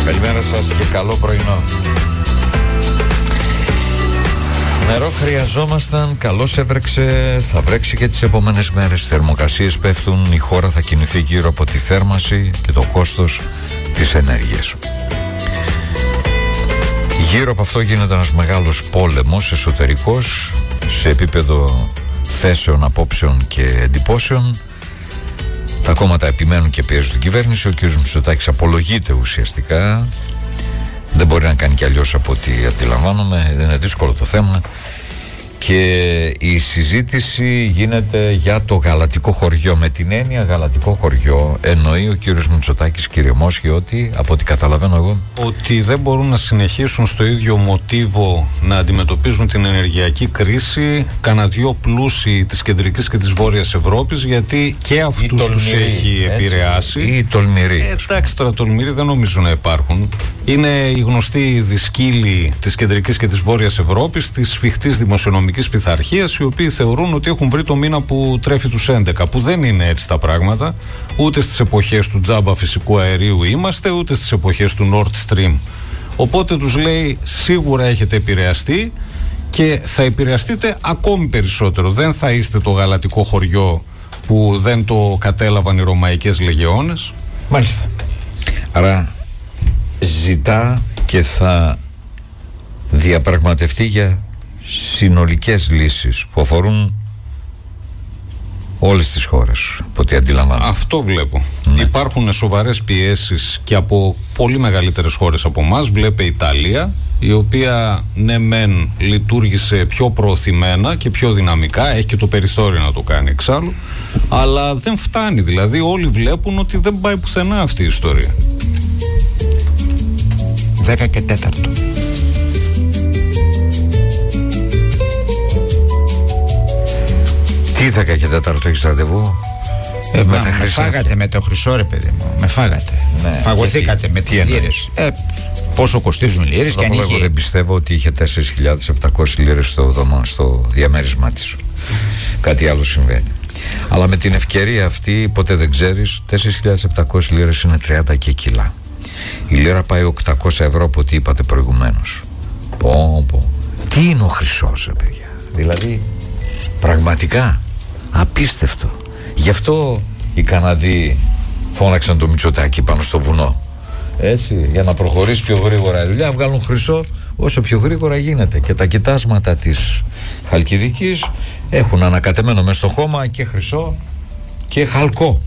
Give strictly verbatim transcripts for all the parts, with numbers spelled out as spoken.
Καλημέρα σας και καλό πρωινό. Νερό χρειαζόμασταν, καλώς έβρεξε, θα βρέξει και τις επόμενες μέρες. Θερμοκρασίες πέφτουν, η χώρα θα κινηθεί γύρω από τη θέρμανση και το κόστος της ενέργειας. Γύρω από αυτό γίνεται ένας μεγάλος πόλεμος εσωτερικός σε επίπεδο θέσεων, απόψεων και εντυπώσεων. Τα κόμματα επιμένουν και πιέζουν την κυβέρνηση. Ο κ. Μητσοτάκης απολογείται ουσιαστικά. Δεν μπορεί να κάνει κι αλλιώς από ό,τι αντιλαμβάνομαι. Δεν είναι δύσκολο το θέμα. Και η συζήτηση γίνεται για το γαλατικό χωριό. Με την έννοια γαλατικό χωριό εννοεί ο κύριος Μητσοτάκης, κύριε Μόσχη, ότι από ό,τι καταλαβαίνω εγώ, ότι δεν μπορούν να συνεχίσουν στο ίδιο μοτίβο να αντιμετωπίζουν την ενεργειακή κρίση κανένα δυο πλούσιοι της κεντρικής και της βόρειας Ευρώπης, γιατί και αυτούς τους έχει επηρεάσει. Ή τολμηροί. Ε, εντάξει, τώρα τολμηροί δεν νομίζω να υπάρχουν. Είναι οι γνωστοί δυσκύλοι της κεντρικής και της βόρειας Ευρώπης, της σφιχτής δημοσιονομικής πειθαρχίας, οι οποίοι θεωρούν ότι έχουν βρει το μήνα που τρέφει τους έντεκα, που δεν είναι έτσι τα πράγματα. Ούτε στις εποχές του τζάμπα φυσικού αερίου είμαστε, ούτε στις εποχές του Nord Stream. Οπότε τους λέει, σίγουρα έχετε επηρεαστεί και θα επηρεαστείτε ακόμη περισσότερο. Δεν θα είστε το γαλατικό χωριό που δεν το κατέλαβαν οι ρωμαϊκές λεγεώνες. Μάλιστα. Άρα ζητά και θα διαπραγματευτεί για συνολικές λύσεις που αφορούν όλες τις χώρες, από ό,τι αντιλαμβάνω. Αυτό βλέπω. Ναι. Υπάρχουν σοβαρές πιέσεις και από πολύ μεγαλύτερες χώρες από εμάς. Βλέπε η Ιταλία, η οποία ναι μεν λειτουργήσε πιο προωθημένα και πιο δυναμικά, έχει και το περιθώριο να το κάνει εξάλλου, αλλά δεν φτάνει. Δηλαδή όλοι βλέπουν ότι δεν πάει πουθενά αυτή η ιστορία. Δέκα και τέταρτο. Τι δέκα και τέταρτο έχεις ραντεβού? Ε, με, με φάγατε με το χρυσό, ρε παιδί μου. Με φάγατε. Ναι, φαγωθήκατε γιατί, με τις λίρες. Ε, πόσο κοστίζουν οι λίρες και αν είχε... Εγώ δεν πιστεύω ότι είχε τέσσερις χιλιάδες επτακόσιες λίρες στο, δωμα, στο διαμέρισμά της. Κάτι άλλο συμβαίνει. Αλλά με την ευκαιρία αυτή, ποτέ δεν ξέρεις, τέσσερις χιλιάδες επτακόσιες λίρες είναι τριάντα και κιλά. Η λίρα πάει οκτακόσια ευρώ από ό,τι είπατε προηγουμένως. Πω, πω. Τι είναι ο χρυσός, ρε παιδιά? Δηλαδή, πραγματικά απίστευτο. Γι' αυτό οι Καναδοί φώναξαν το Μητσοτάκη πάνω στο βουνό. Έτσι, για να προχωρήσει πιο γρήγορα η δουλειά, βγάλουν χρυσό όσο πιο γρήγορα γίνεται. Και τα κοιτάσματα της Χαλκιδικής έχουν ανακατεμένο μες στο χώμα και χρυσό και χαλκό.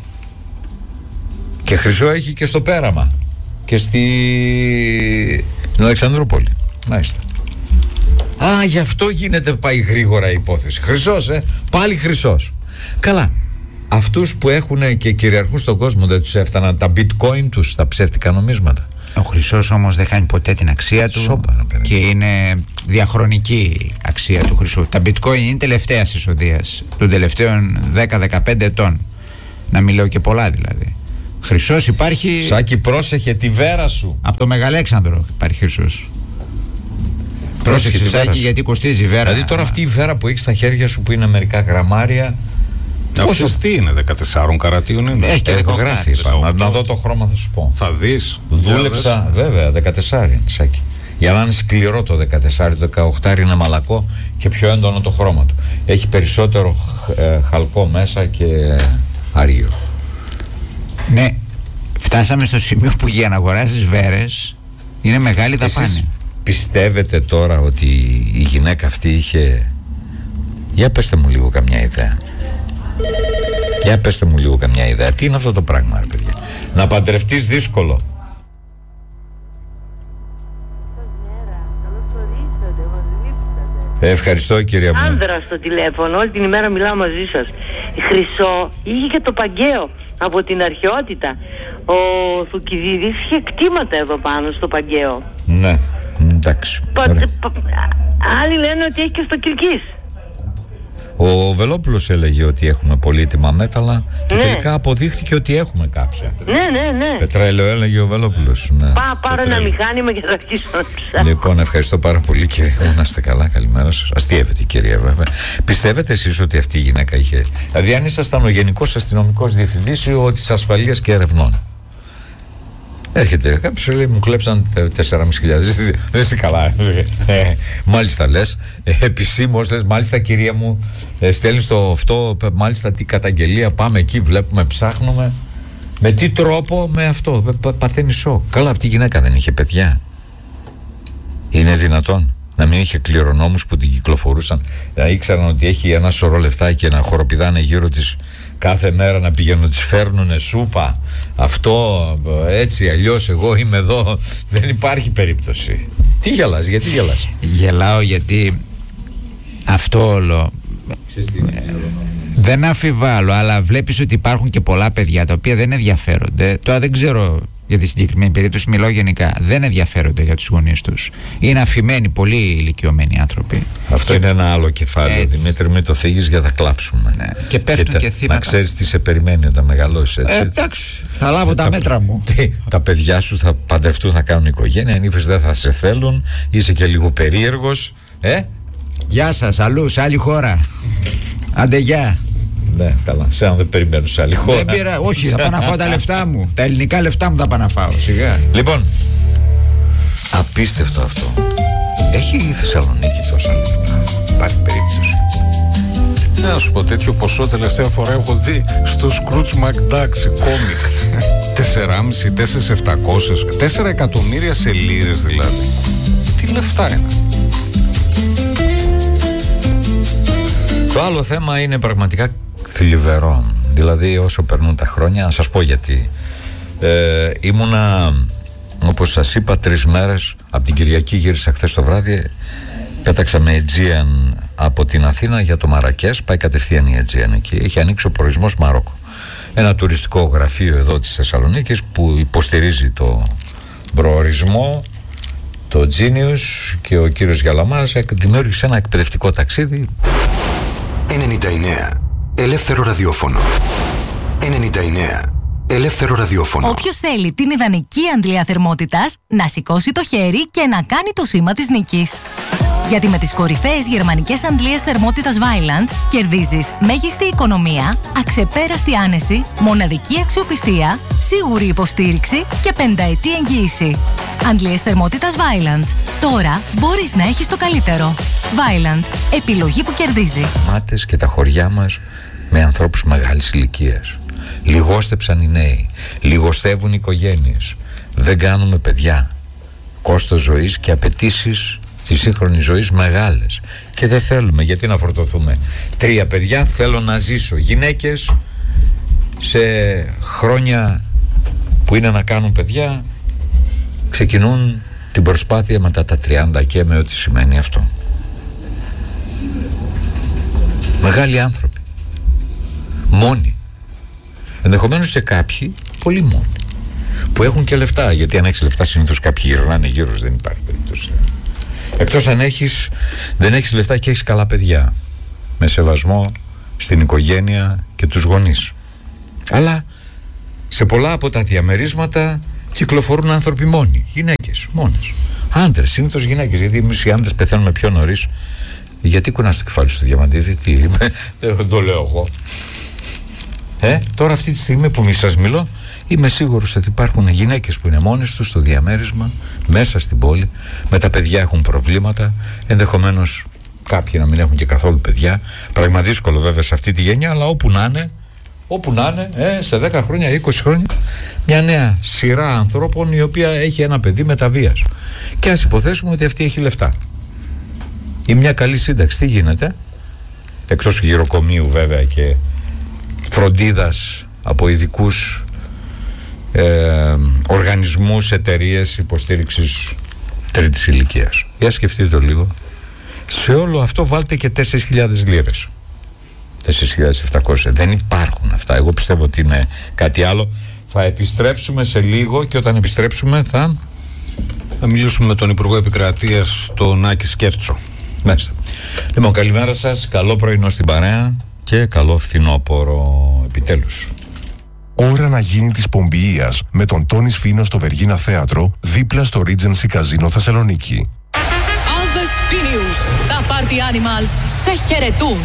Και χρυσό έχει και στο πέραμα και στη Αλεξανδρούπολη. Μάλιστα. Α, γι' αυτό γίνεται, πάει γρήγορα η υπόθεση. Χρυσός, ε, πάλι χρυσός. Καλά. Αυτούς που έχουν και κυριαρχούν στον κόσμο, δεν τους έφταναν τα bitcoin τους, τα ψεύτικα νομίσματα? Ο χρυσός όμως δεν χάνει ποτέ την αξία του. Σόπα, και είναι διαχρονική αξία του χρυσού. Τα bitcoin είναι τελευταίας εισοδείας των τελευταίων δέκα με δεκαπέντε ετών. Να μην λέω και πολλά δηλαδή. Χρυσός υπάρχει. Σάκη, πρόσεχε τη βέρα σου. Από το Μεγαλέξανδρο υπάρχει χρυσός. Πρόσεξε, Σάκη, γιατί κοστίζει η βέρα. Δηλαδή τώρα αυτή η βέρα που έχει στα χέρια σου, που είναι μερικά γραμμάρια. Πόσο τι είναι, δεκατέσσερα καρατίων είναι? Έχει και γράφει. Να, να δω το χρώμα, θα σου πω. Θα δεις. Δούλεψα, βέβαια, δεκατέσσερα, Σάκη. Για να είναι σκληρό το δεκατέσσερα, το δεκαοκτώ είναι μαλακό και πιο έντονο το χρώμα του. Έχει περισσότερο ε, χαλκό μέσα και αργύρο. Ναι, φτάσαμε στο σημείο που για να αγοράσεις βέρες είναι μεγάλη δαπάνη. Πιστεύετε τώρα ότι η γυναίκα αυτή είχε... Για πέστε μου λίγο καμιά ιδέα. Για πέστε μου λίγο καμιά ιδέα. Τι είναι αυτό το πράγμα, ρε παιδιά? Να παντρευτείς δύσκολο. Ευχαριστώ, κυρία μου. Άνδρα στο τηλέφωνο, όλη την ημέρα μιλάω μαζί σας. Χρυσό είχε και το Παγκαίο από την αρχαιότητα. Ο Θουκυδίδης είχε κτήματα εδώ πάνω στο Παγκαίο. Ναι, εντάξει. Πα, πα, άλλοι λένε ότι έχει και στο Κιλκής. Ο Βελόπουλος έλεγε ότι έχουμε πολύτιμα μέταλλα και ναι. τελικά αποδείχθηκε ότι έχουμε κάποια. Ναι, ναι, ναι. Πετρέλαιο έλεγε ο Βελόπουλος. Ναι. Πά, πάρω ένα μηχάνημα και θα αρχίσω να ψάχνω. Λοιπόν, ευχαριστώ πάρα πολύ, κύριε. Να είστε καλά, καλημέρα σας. Αστείευεται η κυρία, βέβαια. Πιστεύετε εσείς ότι αυτή η γυναίκα είχε? Δηλαδή, αν ήσασταν ο Γενικός Αστυνομικός Διευθυντής ή ο της Ασφαλείας και Ερευνών, Έρχεται κάποιος σου λέει μου κλέψαν τέσσερις χιλιάδες. Δεν είσαι καλά. Ε, μάλιστα λες. Ε, επισήμως λες μάλιστα κυρία μου. Ε, στέλνεις το αυτό. Μάλιστα τι καταγγελία. Πάμε εκεί, βλέπουμε, ψάχνουμε. Με τι τρόπο, με αυτό. Πα, παθαίνει σοκ. Καλά, αυτή η γυναίκα δεν είχε παιδιά. Είναι δυνατόν να μην είχε κληρονόμους που την κυκλοφορούσαν, να ήξεραν ότι έχει ένα σωρό λεφτά και να χοροπηδάνε γύρω της κάθε μέρα, να πηγαίνουν να τις φέρνουνε σούπα, αυτό, έτσι, αλλιώς εγώ είμαι εδώ. Δεν υπάρχει περίπτωση. Τι γελάς, γιατί γελάς? Γελάω γιατί αυτό όλο δεν αμφιβάλλω, αλλά βλέπεις ότι υπάρχουν και πολλά παιδιά τα οποία δεν ενδιαφέρονται. Τώρα δεν ξέρω για τη συγκεκριμένη περίπτωση, μιλάω γενικά. Δεν ενδιαφέρονται για τους γονείς τους. Είναι αφημένοι, πολύ ηλικιωμένοι άνθρωποι. Αυτό και είναι ένα άλλο κεφάλαιο. Έτσι. Δημήτρη, μην το θίγεις για να κλάψουμε. Ναι. Και πέφτουν και, και θύματα. Να ξέρεις τι σε περιμένει όταν μεγαλώσεις. Ε, εντάξει, θα λάβω τα, τα μέτρα μου. Τι, τα παιδιά σου θα παντρευτούν, θα κάνουν οικογένεια. Αν είπες δεν θα σε θέλουν, είσαι και λίγο περίεργος. Ε? Γεια σας, αλλού, σε άλλη χώρα. Άντε, γεια. Ναι, καλά. Σαν δεν περιμένω σε άλλη χώρα. Δεν πήρα, όχι, θα πάω να φάω τα λεφτά μου. Τα ελληνικά λεφτά μου θα πάω να φάω. Σιγά. Λοιπόν, απίστευτο αυτό. Έχει η Θεσσαλονίκη τόσα λεφτά? Υπάρχει περίπτωση? Ναι, να σου πω, τέτοιο ποσό τελευταία φορά έχω δει στο Scrooge McDuck σε κόμικ. Τεσσεράμισι, τέσσερις επτακόσιες, τέσσερα εκατομμύρια σε λίρες δηλαδή. Τι λεφτά είναι αυτά? Το άλλο θέμα είναι πραγματικά θλιβερό. Δηλαδή όσο περνούν τα χρόνια, να σας πω γιατί. ε, Ήμουνα, όπως σας είπα, τρεις μέρες. Από την Κυριακή γύρισα χθες το βράδυ. Πέταξα με Aegean από την Αθήνα για το Μαρακές. Πάει κατευθείαν η Aegean εκεί. Έχει ανοίξει ο προορισμός Μαρόκο. Ένα τουριστικό γραφείο εδώ της Θεσσαλονίκης που υποστηρίζει το προορισμό, το Genius, και ο κύριος Γιαλαμάς δημιούργησε ένα εκπαιδευτικό ταξίδι. ενενήντα εννέα Ελεύθερο ραδιόφωνο. ενενήντα εννέα Ελεύθερο ραδιόφωνο. Όποιος θέλει την ιδανική αντλία θερμότητας, να σηκώσει το χέρι και να κάνει το σήμα της νίκης. Γιατί με τις κορυφαίες γερμανικές αντλίες θερμότητας Vaillant κερδίζεις μέγιστη οικονομία, αξεπέραστη άνεση, μοναδική αξιοπιστία, σίγουρη υποστήριξη και πενταετή εγγύηση. Αντλίες θερμότητας Vaillant. Τώρα μπορείς να έχεις το καλύτερο. Vaillant. Επιλογή που κερδίζει. Μάτες και τα χωριά μας με ανθρώπους μεγάλης ηλικίας. Λιγόστεψαν οι νέοι. Λιγοστεύουν οι οικογένειες. Δεν κάνουμε παιδιά. Κόστος ζωής και απαιτήσεις της σύγχρονης ζωής μεγάλες. Και δεν θέλουμε, γιατί να φορτωθούμε τρία παιδιά? Θέλω να ζήσω. Γυναίκες σε χρόνια που είναι να κάνουν παιδιά ξεκινούν την προσπάθεια μετά τα τριάντα και με ό,τι σημαίνει αυτό. Μεγάλοι άνθρωποι, μόνοι, ενδεχομένως και κάποιοι πολύ μόνοι, που έχουν και λεφτά, γιατί αν έχεις λεφτά συνήθως κάποιοι γυρνάνε γύρω, δεν υπάρχει περίπτωση. Εκτός αν έχεις, δεν έχεις λεφτά και έχεις καλά παιδιά, με σεβασμό στην οικογένεια και τους γονείς. Αλλά σε πολλά από τα διαμερίσματα κυκλοφορούν άνθρωποι μόνοι, γυναίκες μόνες, άντρες, συνήθως γυναίκες, γιατί εμείς οι άντρες πεθαίνουμε πιο νωρίς. Γιατί κουνάς το κεφάλι στο Διαμαντίδη? Τι είμαι? Δεν το λέω εγώ. Ε, τώρα αυτή τη στιγμή που μη σας μιλώ, είμαι σίγουρος ότι υπάρχουν γυναίκες που είναι μόνες τους στο διαμέρισμα, μέσα στην πόλη, με τα παιδιά έχουν προβλήματα, ενδεχομένως κάποιοι να μην έχουν και καθόλου παιδιά. Πράγμα δύσκολο βέβαια σε αυτή τη γενιά, αλλά όπου να είναι, όπου να είναι, ε, σε δέκα χρόνια, είκοσι χρόνια, μια νέα σειρά ανθρώπων η οποία έχει ένα παιδί μεταβίας. Και ας υποθέσουμε ότι αυτή έχει λεφτά ή μια καλή σύνταξη. Τι γίνεται? Εκτός γυροκομείου βέβαια και φροντίδας από ειδικούς ε, οργανισμούς, εταιρείες υποστήριξης τρίτης ηλικίας. Για σκεφτείτε το λίγο. Σε όλο αυτό βάλτε και τέσσερις χιλιάδες λίρες. τέσσερις χιλιάδες επτακόσιες. Δεν υπάρχουν αυτά. Εγώ πιστεύω ότι είναι κάτι άλλο. Θα επιστρέψουμε σε λίγο και όταν επιστρέψουμε θα... Θα μιλήσουμε με τον Υπουργό Επικρατείας, τον Άκη Σκέρτσο. Μάλιστα. Λοιπόν, καλημέρα σας. Καλό πρωινό στην παρέα και καλό φθινόπωρο επιτέλους. Ώρα να γίνει της Πομπιείας με τον Τόνι Σφίνο στο Βεργίνα Θέατρο, δίπλα στο Regency Casino Θεσσαλονίκη. Alves Phineus, Τα Party Animals σε χαιρετούν.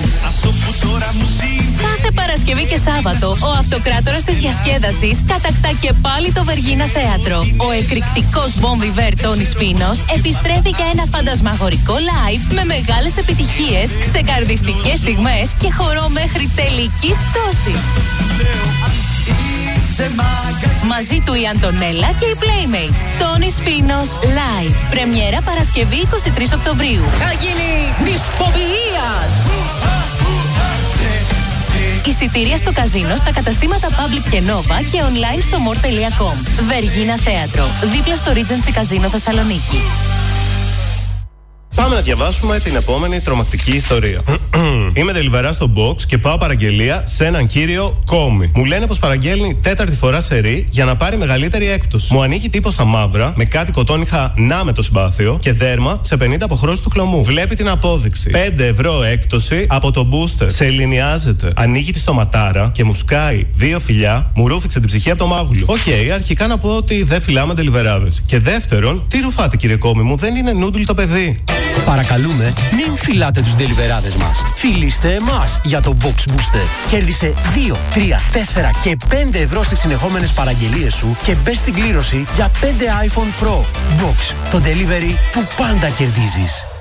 Κάθε Παρασκευή και Σάββατο ο αυτοκράτορας της διασκέδασης κατακτά και πάλι το Βεργίνα Θέατρο. Ο εκρηκτικός Bon Viver Τόνις Φίνος επιστρέφει για ένα φαντασμαγορικό live με μεγάλες επιτυχίες, ξεκαρδιστικές στιγμές και χορό μέχρι τελικής πτώσης. Μαζί του η Αντωνέλα και οι Playmates. Τόνις Φίνος live. Πρεμιέρα Παρασκευή είκοσι τρεις Οκτωβρίου. Θα γίνει νησποποιίας. Εισιτήρια στο καζίνο, στα καταστήματα Public και Nova και online στο more τελεία com. Βεργίνα Θέατρο, δίπλα στο Regency Καζίνο Θεσσαλονίκη. Πάμε να διαβάσουμε την επόμενη τρομακτική ιστορία. Είμαι delivery στο box και πάω παραγγελία σε έναν κύριο Κόμι. Μου λένε πως παραγγέλνει τέταρτη φορά σερί για να πάρει μεγαλύτερη έκπτωση. Μου ανοίγει τύπος στα μαύρα, με κάτι κοτόνιχα να με το συμπάθειο και δέρμα σε πενήντα αποχρώσεις του χλωμού. Βλέπει την απόδειξη. πέντε ευρώ έκπτωση από το booster. Σε ελληνιάζεται. Ανοίγει τη στοματάρα και μου σκάει δύο φιλιά, μου ρούφηξε την ψυχή από το μάγουλο. Οκ, okay, αρχικά να πω ότι δεν φυλάμε deliverάδες. Και δεύτερον, τι ρουφάτε κύριε Κόμι μου, δεν είναι νούντλ το παιδί. Παρακαλούμε, μην φυλάτε τους ντελιβεράδες μας. Φιλήστε εμάς για το Box Booster. Κέρδισε δύο, τρία, τέσσερα και πέντε ευρώ στις συνεχόμενες παραγγελίες σου και μπες στην κλήρωση για πέντε iPhone Pro. Box, το delivery που πάντα κερδίζεις.